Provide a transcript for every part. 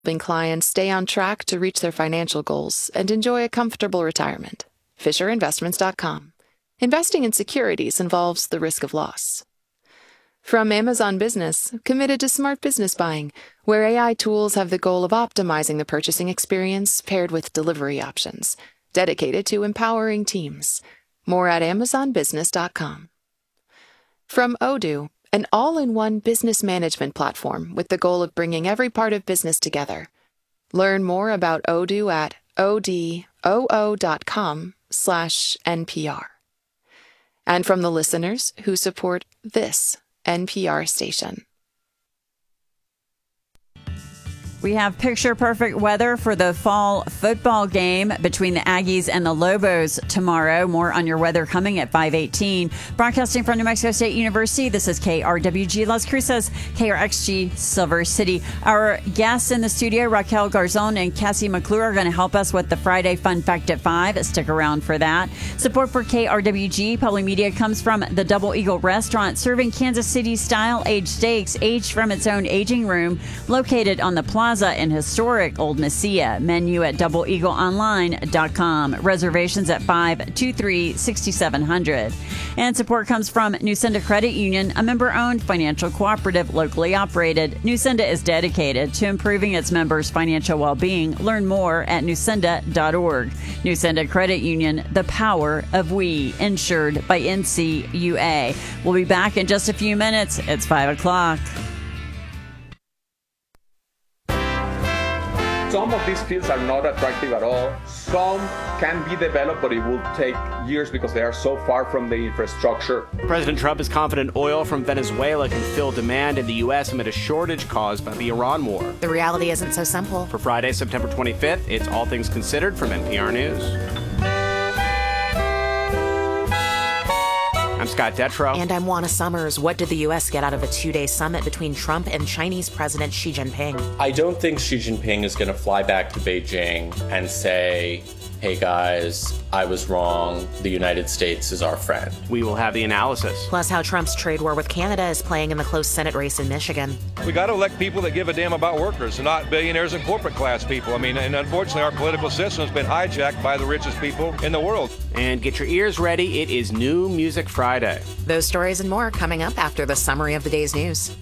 helping clients stay on track to reach their financial goals and enjoy a comfortable retirement. FisherInvestments.com. Investing in securities involves the risk of loss. From Amazon Business, committed to smart business buying, where AI tools have the goal of optimizing the purchasing experience paired with delivery options, dedicated to empowering teams. More at AmazonBusiness.com. From Odoo, an all-in-one business management platform with the goal of bringing every part of business together. Learn more about Odoo at odoo.com/NPR. And from the listeners who support this NPR station. We have picture-perfect weather for the fall football game between the Aggies and the Lobos tomorrow. More on your weather coming at 5:18. Broadcasting from New Mexico State University, this is KRWG Las Cruces, KRXG Silver City. Our guests in the studio, Raquel Garzon and Cassie McClure, are going to help us with the Friday Fun Fact at 5. Stick around for that. Support for KRWG Public Media comes from the Double Eagle Restaurant, serving Kansas City-style aged steaks, aged from its own aging room, located on the Plaza in historic Old Nicaea. Menu at doubleeagleonline.com. Reservations at 523-6700. And support comes from Newsenda Credit Union, a member-owned financial cooperative locally operated. Newsenda is dedicated to improving its members' financial well-being. Learn more at newsenda.org. Newsenda Credit Union, the power of we, insured by NCUA. We'll be back in just a few minutes. It's 5 o'clock. Some of these fields are not attractive at all. Some can be developed, but it will take years because they are so far from the infrastructure. President Trump is confident oil from Venezuela can fill demand in the U.S. amid a shortage caused by the Iran war. The reality isn't so simple. For Friday, September 25th, it's All Things Considered from NPR News. I'm Scott Detrow. And I'm Juana Summers. What did the U.S. get out of a 2-day summit between Trump and Chinese President Xi Jinping? I don't think Xi Jinping is going to fly back to Beijing and say, hey guys, I was wrong. The United States is our friend. We will have the analysis. Plus how Trump's trade war with Canada is playing in the close Senate race in Michigan. We got to elect people that give a damn about workers and not billionaires and corporate class people. I mean, and unfortunately, our political system has been hijacked by the richest people in the world. And get your ears ready. It is New Music Friday. Those stories and more coming up after the summary of the day's news.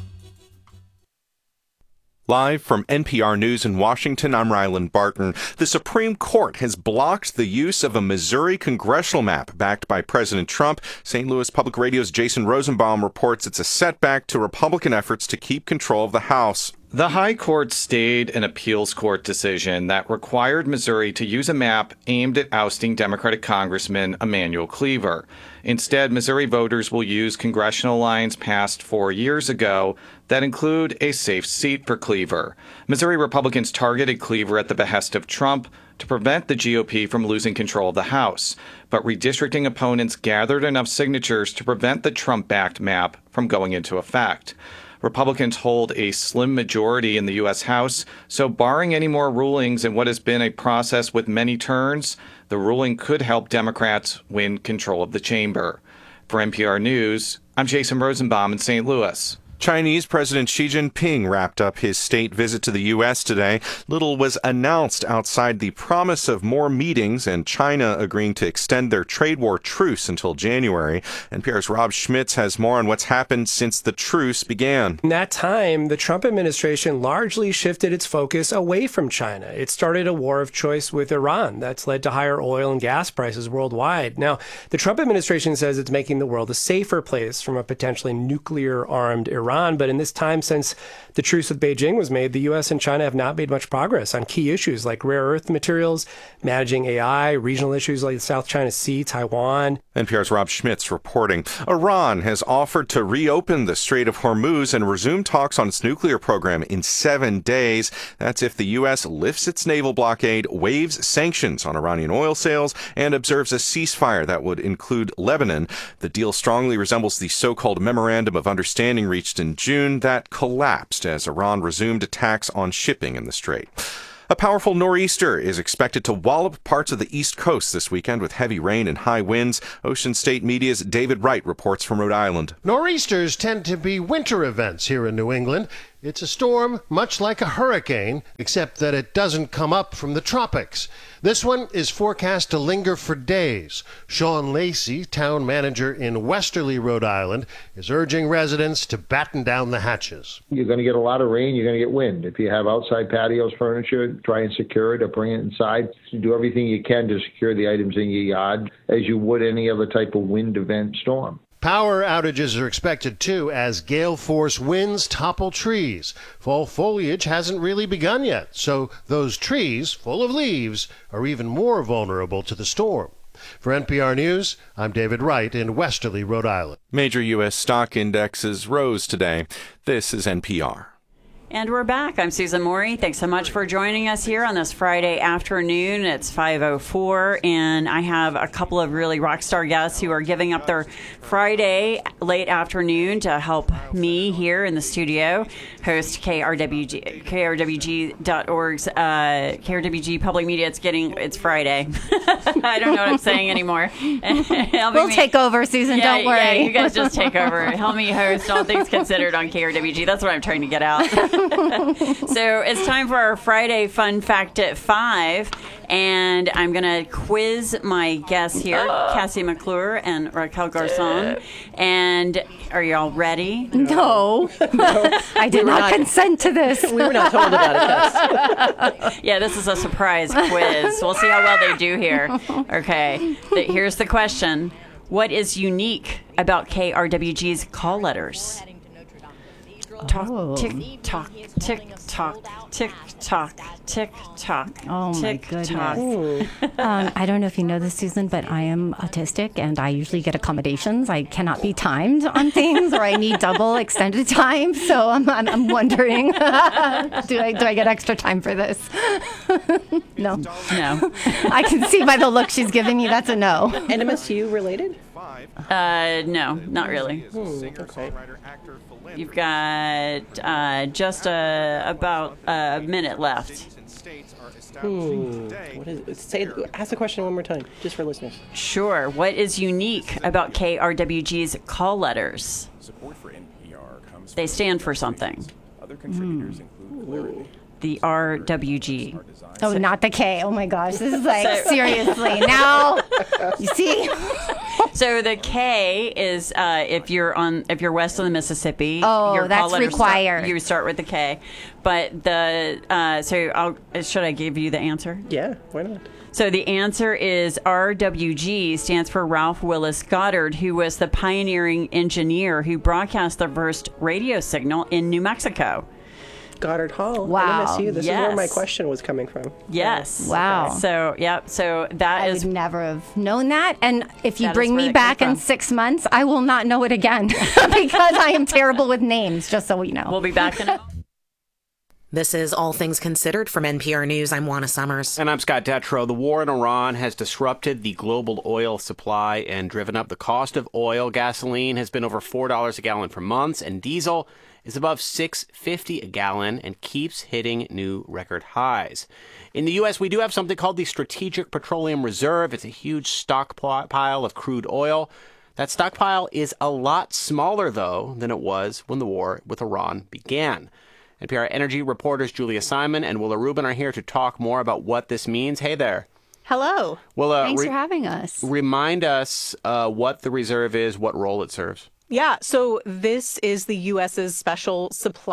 Live from NPR News in Washington, I'm Ryland Barton. The Supreme Court has blocked the use of a Missouri congressional map backed by President Trump. St. Louis Public Radio's Jason Rosenbaum reports it's a setback to Republican efforts to keep control of the House. The High Court stayed an appeals court decision that required Missouri to use a map aimed at ousting Democratic Congressman Emanuel Cleaver. Instead, Missouri voters will use congressional lines passed 4 years ago that include a safe seat for Cleaver. Missouri Republicans targeted Cleaver at the behest of Trump to prevent the GOP from losing control of the House, but redistricting opponents gathered enough signatures to prevent the Trump-backed map from going into effect. Republicans hold a slim majority in the U.S. House, so barring any more rulings in what has been a process with many turns, the ruling could help Democrats win control of the chamber. For NPR News, I'm Jason Rosenbaum in St. Louis. Chinese President Xi Jinping wrapped up his state visit to the U.S. today. Little was announced outside the promise of more meetings and China agreeing to extend their trade war truce until January. NPR's Rob Schmitz has more on what's happened since the truce began. In that time, the Trump administration largely shifted its focus away from China. It started a war of choice with Iran that's led to higher oil and gas prices worldwide. Now, the Trump administration says it's making the world a safer place from a potentially nuclear-armed Iran. But in this time since the truce with Beijing was made, the U.S. and China have not made much progress on key issues like rare earth materials, managing AI, regional issues like the South China Sea, Taiwan. NPR's Rob Schmitz reporting. Iran has offered to reopen the Strait of Hormuz and resume talks on its nuclear program in 7 days. That's if the U.S. lifts its naval blockade, waives sanctions on Iranian oil sales, and observes a ceasefire that would include Lebanon. The deal strongly resembles the so-called Memorandum of Understanding reached in June that collapsed as Iran resumed attacks on shipping in the strait. A powerful nor'easter is expected to wallop parts of the East Coast this weekend with heavy rain and high winds. Ocean State Media's David Wright reports from Rhode Island. Nor'easters tend to be winter events here in New England. It's a storm much like a hurricane, except that it doesn't come up from the tropics. This one is forecast to linger for days. Sean Lacey, town manager in Westerly, Rhode Island, is urging residents to batten down the hatches. You're going to get a lot of rain, you're going to get wind. If you have outside patios, furniture, try and secure it or bring it inside. Do everything you can to secure the items in your yard as you would any other type of wind event storm. Power outages are expected, too, as gale-force winds topple trees. Fall foliage hasn't really begun yet, so those trees, full of leaves, are even more vulnerable to the storm. For NPR News, I'm David Wright in Westerly, Rhode Island. Major U.S. stock indexes rose today. This is NPR. And we're back. I'm Susan Morey. Thanks so much for joining us here on this Friday afternoon. It's 5:04, and I have a couple of really rock star guests who are giving up their Friday late afternoon to help me here in the studio host KRWG.org's KRWG Public Media. It's Friday. I don't know what I'm saying anymore. We'll take over, Susan. Don't worry. Yeah, you guys just take over. Help me host All Things Considered on KRWG. That's what I'm trying to get out. So it's time for our Friday Fun Fact at 5, and I'm going to quiz my guests here, Cassie McClure and Raquel Garcon. And are you all ready? No. I did not consent to this. We were not told about it. Yeah, this is a surprise quiz. We'll see how well they do here. Okay, here's the question. What is unique about KRWG's call letters? Tick tock, tick tock, tick tock, tick tock. Oh my goodness! I don't know if you know this, Susan, but I am autistic, and I usually get accommodations. I cannot be timed on things, or I need double extended time. So I'm wondering, do I get extra time for this? No. I can see by the look she's giving me that's a no. NMSU related? No, not really. Okay. You've got just about a minute left. What is it? Ask the question one more time, just for listeners. Sure. What is unique about KRWG's call letters? Support for NPR comes. They stand for something. Other contributors include the RWG. Oh, not the K. Oh my gosh, this is like seriously now. You see. So the K is if you're west of the Mississippi. Oh, your that's call letters required. You start with the K, but should I give you the answer? Yeah, why not? So the answer is RWG stands for Ralph Willis Goddard, who was the pioneering engineer who broadcast the first radio signal in New Mexico. Goddard Hall. Wow. NMSU. This is where my question was coming from. Yes. Wow. So, yep. So I would never have known that. And if you bring me back in 6 months, I will not know it again because I am terrible with names, just so you know. We'll be back in a moment. This is All Things Considered from NPR News. I'm Juana Summers. And I'm Scott Detrow. The war in Iran has disrupted the global oil supply and driven up the cost of oil. Gasoline has been over $4 a gallon for months, and diesel is above $6.50 a gallon and keeps hitting new record highs. In the U.S., we do have something called the Strategic Petroleum Reserve. It's a huge stockpile of crude oil. That stockpile is a lot smaller, though, than it was when the war with Iran began. NPR energy reporters Julia Simon and Willa Rubin are here to talk more about what this means. Hey there. Hello. Willa, thanks for having us. Remind us what the reserve is, what role it serves. Yeah, so this is the U.S.'s special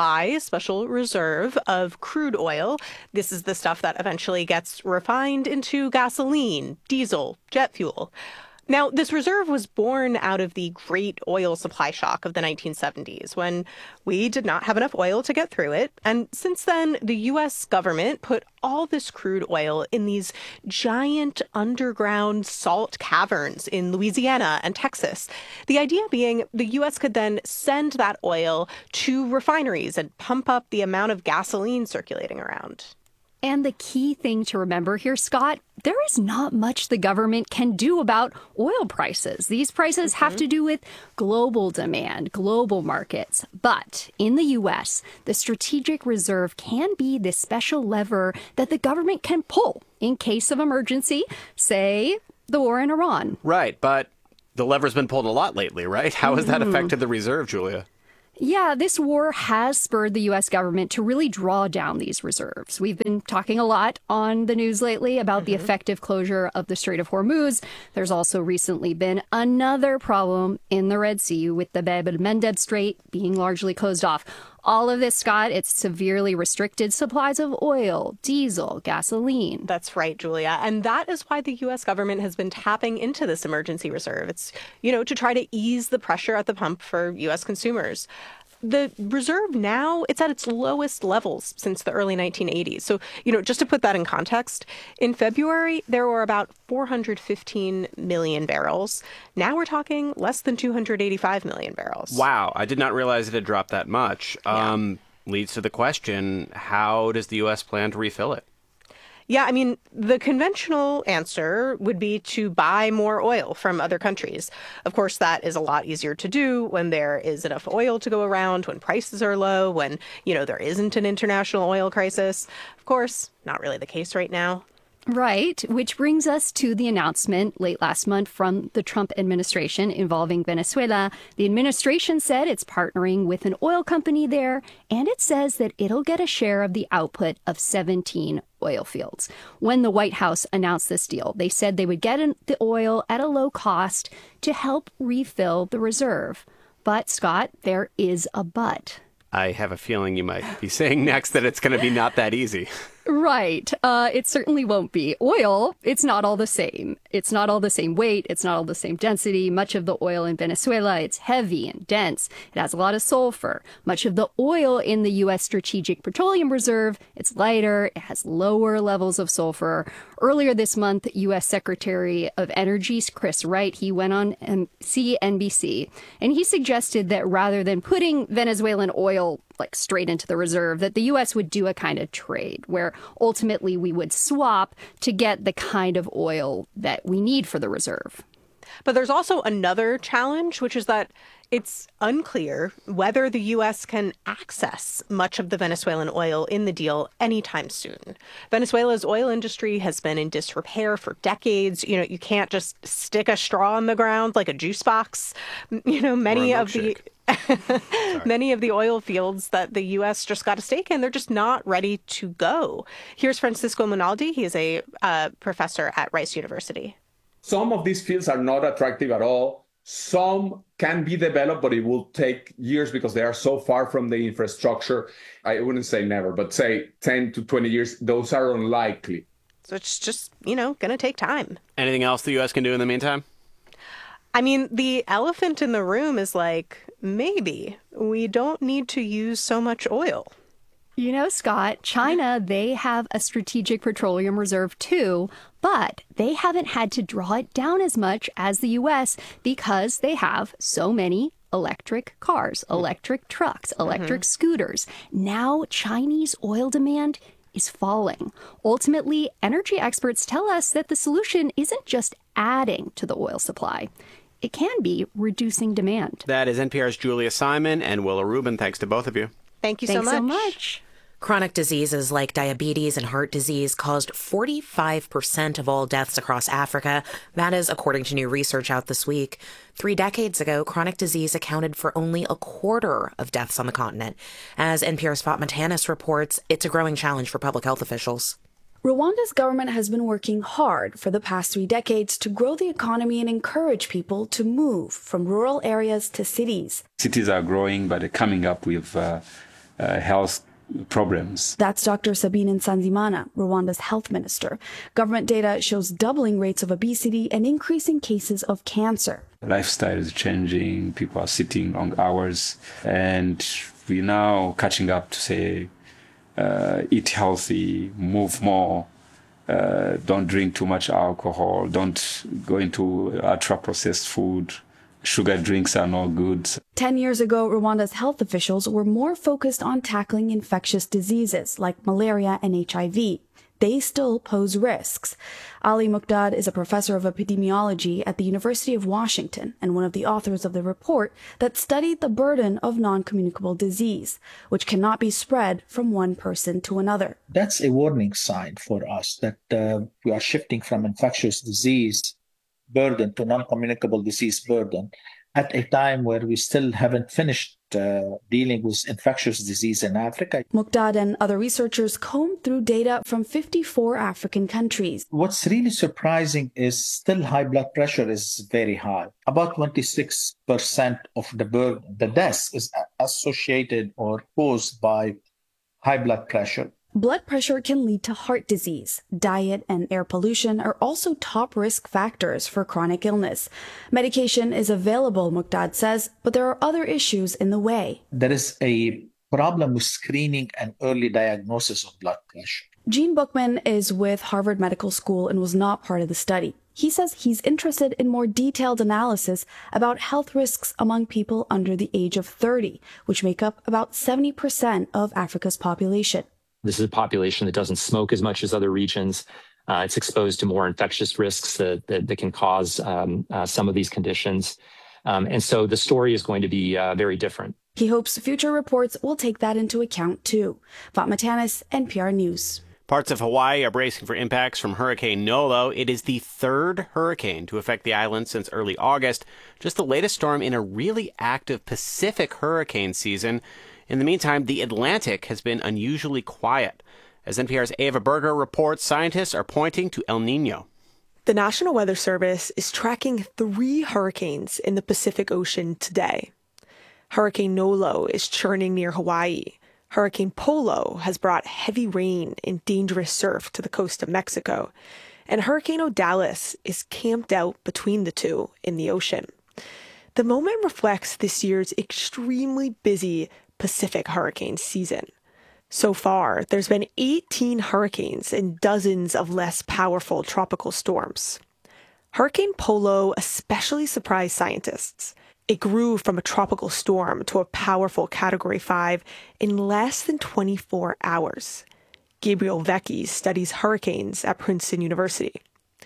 reserve of crude oil. This is the stuff that eventually gets refined into gasoline, diesel, jet fuel. Now, this reserve was born out of the great oil supply shock of the 1970s, when we did not have enough oil to get through it. And since then, the U.S. government put all this crude oil in these giant underground salt caverns in Louisiana and Texas. The idea being the U.S. could then send that oil to refineries and pump up the amount of gasoline circulating around. And the key thing to remember here, Scott, there is not much the government can do about oil prices. These prices have to do with global demand, global markets. But in the U.S., the strategic reserve can be this special lever that the government can pull in case of emergency, say the war in Iran. Right, but the lever's been pulled a lot lately, right? How has that affected the reserve, Julia? Yeah, this war has spurred the U.S. government to really draw down these reserves. We've been talking a lot on the news lately about the effective closure of the Strait of Hormuz. There's also recently been another problem in the Red Sea with the Bab el-Mandeb Strait being largely closed off. All of this, Scott, it's severely restricted supplies of oil, diesel, gasoline. That's right, Julia. And that is why the U.S. government has been tapping into this emergency reserve. It's, to try to ease the pressure at the pump for U.S. consumers. The reserve now, it's at its lowest levels since the early 1980s. So, just to put that in context, in February, there were about 415 million barrels. Now we're talking less than 285 million barrels. Wow. I did not realize it had dropped that much. Leads to the question, how does the U.S. plan to refill it? Yeah, I mean, the conventional answer would be to buy more oil from other countries. Of course, that is a lot easier to do when there is enough oil to go around, when prices are low, when, there isn't an international oil crisis. Of course, not really the case right now. Right, which brings us to the announcement late last month from the Trump administration involving Venezuela. The administration said it's partnering with an oil company there, and it says that it'll get a share of the output of 17 oil fields. When the White House announced this deal, they said they would get the oil at a low cost to help refill the reserve. But, Scott, there is a but. I have a feeling you might be saying next that it's going to be not that easy. Right. It certainly won't be. Oil, it's not all the same. It's not all the same weight. It's not all the same density. Much of the oil in Venezuela, it's heavy and dense. It has a lot of sulfur. Much of the oil in the U.S. Strategic Petroleum Reserve, it's lighter. It has lower levels of sulfur. Earlier this month, U.S. Secretary of Energy Chris Wright, he went on CNBC, and he suggested that rather than putting Venezuelan oil straight into the reserve, that the U.S. would do a kind of trade where ultimately we would swap to get the kind of oil that we need for the reserve. But there's also another challenge, which is that it's unclear whether the U.S. can access much of the Venezuelan oil in the deal anytime soon. Venezuela's oil industry has been in disrepair for decades. You can't just stick a straw in the ground like a juice box. Many of the oil fields that the U.S. just got a stake in, they're just not ready to go. Here's Francisco Monaldi. He is a professor at Rice University. Some of these fields are not attractive at all. Some can be developed, but it will take years because they are so far from the infrastructure. I wouldn't say never, but say 10 to 20 years. Those are unlikely. So it's just, going to take time. Anything else the U.S. can do in the meantime? I mean, the elephant in the room is maybe we don't need to use so much oil. Scott, China, they have a strategic petroleum reserve too, but they haven't had to draw it down as much as the U.S. because they have so many electric cars, electric trucks, electric scooters. Now, Chinese oil demand is falling. Ultimately, energy experts tell us that the solution isn't just adding to the oil supply. It can be reducing demand. That is NPR's Julia Simon and Willa Rubin. Thanks to both of you. Thank you so much. Chronic diseases like diabetes and heart disease caused 45% of all deaths across Africa. That is according to new research out this week. 3 decades ago, chronic disease accounted for only a quarter of deaths on the continent. As NPR's Fatma Tanis reports, it's a growing challenge for public health officials. Rwanda's government has been working hard for the past 3 decades to grow the economy and encourage people to move from rural areas to cities. Cities are growing, but they're coming up with health problems. That's Dr. Sabine Nsanzimana, Rwanda's health minister. Government data shows doubling rates of obesity and increasing cases of cancer. Lifestyle is changing. People are sitting long hours, and we're now catching up to say, eat healthy, move more, don't drink too much alcohol, don't go into ultra-processed food. Sugar drinks are no good. 10 years ago, Rwanda's health officials were more focused on tackling infectious diseases like malaria and HIV. They still pose risks. Ali Muqdad is a professor of epidemiology at the University of Washington and one of the authors of the report that studied the burden of non-communicable disease, which cannot be spread from one person to another. That's a warning sign for us that we are shifting from infectious disease burden to non-communicable disease burden. at a time where we still haven't finished dealing with infectious disease in Africa. Muqdad and other researchers combed through data from 54 African countries. What's really surprising is still high blood pressure is very high. About 26% of the deaths is associated or caused by high blood pressure. Blood pressure can lead to heart disease. Diet and air pollution are also top risk factors for chronic illness. Medication is available, Muqdad says, but there are other issues in the way. There is a problem with screening and early diagnosis of blood pressure. Gene Bookman is with Harvard Medical School and was not part of the study. He says he's interested in more detailed analysis about health risks among people under the age of 30, which make up about 70% of Africa's population. This is a population that doesn't smoke as much as other regions. It's exposed to more infectious risks that can cause some of these conditions. And so the story is going to be very different. He hopes future reports will take that into account, too. Fatma Tanis, NPR News. Parts of Hawaii are bracing for impacts from Hurricane Nolo. It is the third hurricane to affect the island since early August, just the latest storm in a really active Pacific hurricane season. In the meantime, the Atlantic has been unusually quiet. As NPR's Ava Berger reports, scientists are pointing to El Nino. The National Weather Service is tracking 3 hurricanes in the Pacific Ocean today. Hurricane Nolo is churning near Hawaii. Hurricane Polo has brought heavy rain and dangerous surf to the coast of Mexico. And Hurricane Odalis is camped out between the two in the ocean. The moment reflects this year's extremely busy Pacific hurricane season. So far, there's been 18 hurricanes and dozens of less powerful tropical storms. Hurricane Polo especially surprised scientists. It grew from a tropical storm to a powerful Category 5 in less than 24 hours. Gabriel Vecchi studies hurricanes at Princeton University.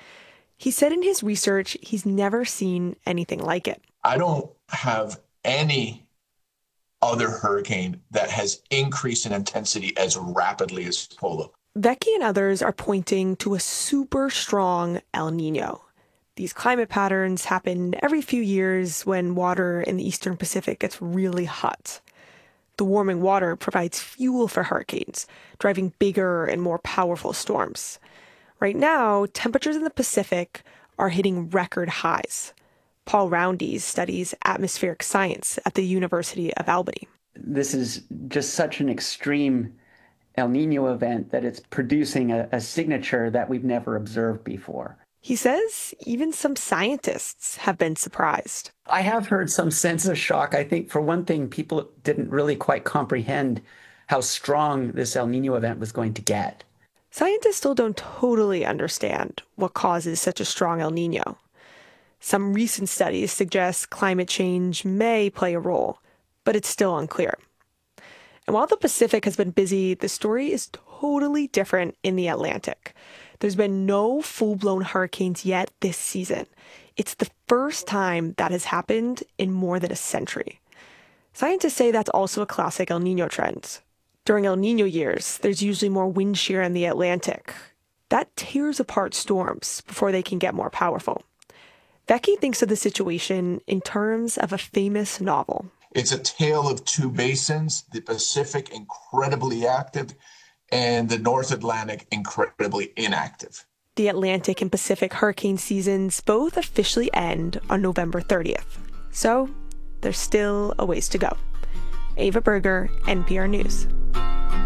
He said in his research he's never seen anything like it. I don't have any other hurricane that has increased in intensity as rapidly as Polo. Vecchi and others are pointing to a super strong El Nino. These climate patterns happen every few years when water in the eastern Pacific gets really hot. The warming water provides fuel for hurricanes, driving bigger and more powerful storms. Right now, temperatures in the Pacific are hitting record highs. Paul Roundy studies atmospheric science at the University of Albany. This is just such an extreme El Nino event that it's producing a signature that we've never observed before. He says even some scientists have been surprised. I have heard some sense of shock. I think, for one thing, people didn't really quite comprehend how strong this El Nino event was going to get. Scientists still don't totally understand what causes such a strong El Nino. Some recent studies suggest climate change may play a role, but it's still unclear. And while the Pacific has been busy, the story is totally different in the Atlantic. There's been no full-blown hurricanes yet this season. It's the first time that has happened in more than a century. Scientists say that's also a classic El Nino trend. During El Nino years, there's usually more wind shear in the Atlantic. That tears apart storms before they can get more powerful. Vecchi thinks of the situation in terms of a famous novel. It's a tale of two basins, the Pacific incredibly active and the North Atlantic incredibly inactive. The Atlantic and Pacific hurricane seasons both officially end on November 30th. So there's still a ways to go. Ava Berger, NPR News.